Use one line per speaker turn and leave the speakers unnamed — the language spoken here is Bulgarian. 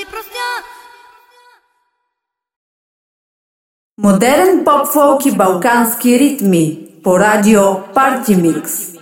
Модерен поп-фолк и балкански ритми по радио Party Mix.